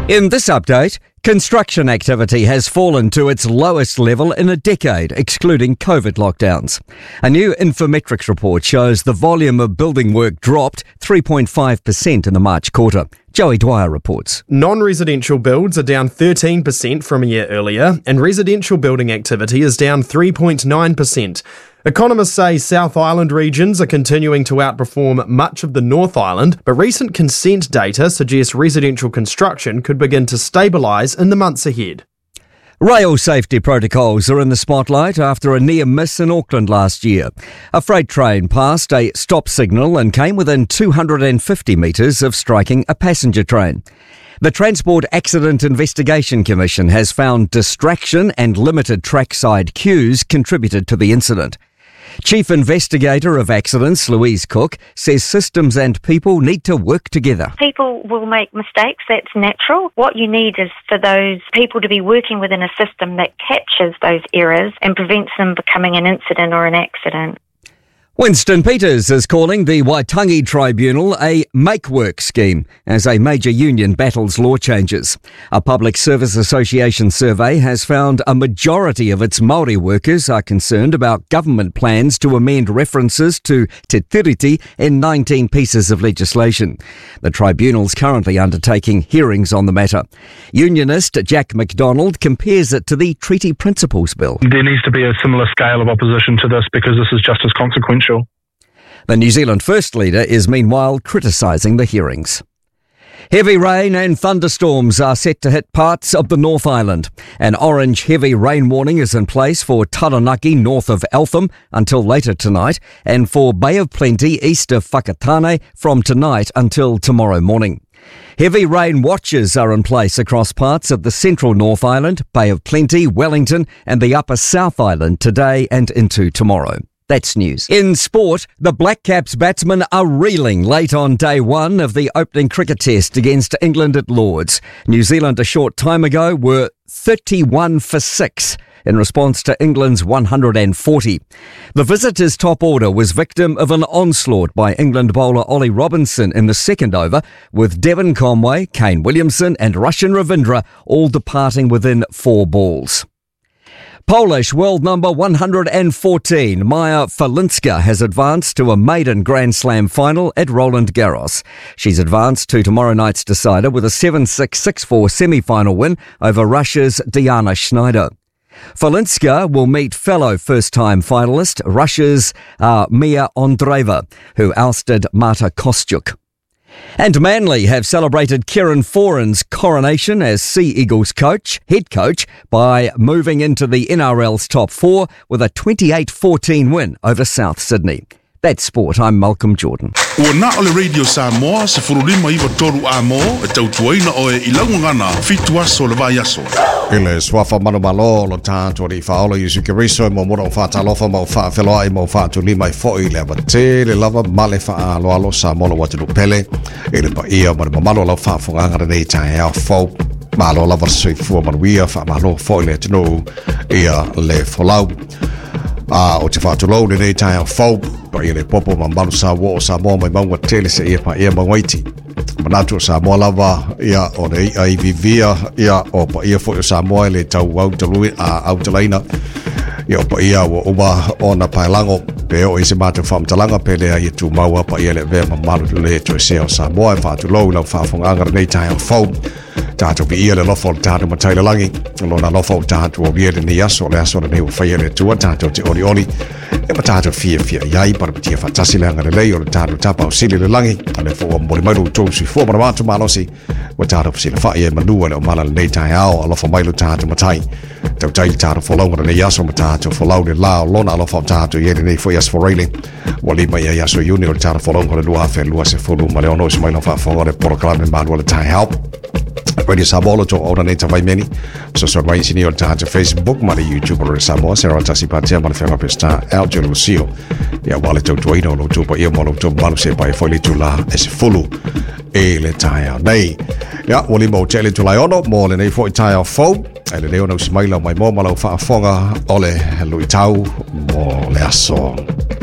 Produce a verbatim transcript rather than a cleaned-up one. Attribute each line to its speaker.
Speaker 1: In this update, construction activity has fallen to its lowest level in a decade, excluding COVID lockdowns. A new Infometrics report shows the volume of building work dropped three point five percent in the March quarter. Joey Dwyer reports.
Speaker 2: Non-residential builds are down thirteen percent from a year earlier, and residential building activity is down three point nine percent. Economists say South Island regions are continuing to outperform much of the North Island, but recent consent data suggests residential construction could begin to stabilise in the months ahead.
Speaker 1: Rail safety protocols are in the spotlight after a near miss in Auckland last year. A freight train passed a stop signal and came within two hundred fifty metres of striking a passenger train. The Transport Accident Investigation Commission has found distraction and limited trackside queues contributed to the incident. Chief Investigator of Accidents, Louise Cook, says systems and people need to work together.
Speaker 3: People will make mistakes, that's natural. What you need is for those people to be working within a system that captures those errors and prevents them becoming an incident or an accident.
Speaker 1: Winston Peters is calling the Waitangi Tribunal a make-work scheme as a major union battles law changes. A Public Service Association survey has found a majority of its Māori workers are concerned about government plans to amend references to Te Tiriti in nineteen pieces of legislation. The tribunal's currently undertaking hearings on the matter. Unionist Jack McDonald compares it to the Treaty Principles Bill.
Speaker 4: There needs to be a similar scale of opposition to this because this is just as consequential.
Speaker 1: The New Zealand First Leader is meanwhile criticising the hearings. Heavy rain and thunderstorms are set to hit parts of the North Island. An orange heavy rain warning is in place for Taranaki north of Eltham until later tonight and for Bay of Plenty east of Whakatane from tonight until tomorrow morning. Heavy rain watches are in place across parts of the central North Island, Bay of Plenty, Wellington and the upper South Island today and into tomorrow. That's news. In sport, the Black Caps batsmen are reeling late on day one of the opening cricket test against England at Lords. New Zealand a short time ago were thirty-one for six in response to England's one hundred forty. The visitors' top order was victim of an onslaught by England bowler Ollie Robinson in the second over, with Devon Conway, Kane Williamson and Rushan Ravindra all departing within four balls. Polish world number one hundred fourteen, Maja Falinska, has advanced to a maiden Grand Slam final at Roland Garros. She's advanced to tomorrow night's decider with a seven six, six four semi-final win over Russia's Diana Schneider. Falinska will meet fellow first-time finalist Russia's uh, Mia Andreeva, who ousted Marta Kostyuk. And Manly have celebrated Kieran Foran's coronation as Sea Eagles coach, head coach, by moving into the N R L's top four with a twenty-eight fourteen win over South Sydney. That's sport. I'm Malcolm Jordan.
Speaker 5: Ua na ole Radio Samoa se furulima iwa toru a mo e tautuaina o e ilaungana fitu aso le vai aso.
Speaker 6: Ile swafa manu malo lo tātua ri whaola Yusu Kiriso mo mora o whātalofa mo whaawheloa i mo whātulima i fōi le awate le lava male wha alo alo sa molo watinu pele. Ile pa ia mara mamalo lau whaafungangara nei tae hea fōu. Malo lava sui fua manuia wha malo fōi le tino ia le wholau. Ah, o te whātulou le nei tae hea fōu. Pa ia le popo ma malu sa wo o sa moa mai maunga tele se ia pa ia mawaiti. Manatu sa moa lava ia o nei a ivivia ia o pa ia fo o sa moa le tau au talui a au talaina. Ia o pa ia o uma o na pailango pe o ise matu whamtalanga pe lea ia tu maua pa ia le vea ma malu le to se o sa moa e whātulou lau whaafonga nei tae o fau. Tātou pi ia le lofo le tātou mataila langi. Lona lofo tātou o via le ni aso le aso le nei o whaia le tua tātou te ori ori. E pa tātou fia fia iai para patia whatasi le anga le lei o le tātou tapa o sili le langi. A le fo o mori mailu tōu sui fua mara mātu malosi. Wa tātou fsila whaia e manua le o mala le nei tai ao a lofo mailu tātou matai. Tau tai tātou wholau ngara nei aso ma tātou wholau le lao lona a lofo tātou iei le nei fo ias for reiling. Wa lima ia iaso iuni o le tātou wholau ngara lua hafe lua se fulu ma le ono si mailo whaafongore porokalame manua le tai ao. Radio Samoa to ona nei tawai meni. So so mai sini o tātou Facebook ma le YouTube o le Samoa se ora tasi patea ma le whenga pesta Aljo Lucio. Ia wale tau tuaino lo tupa ia mo lo tupa malu se pai foi le tula e se fulu e le tae au nei. Ia wali mo te le tulai ono mo le nei foi tae au fau. E le leo nau si maila mai mo malau whaafonga o le lui tau mo le aso.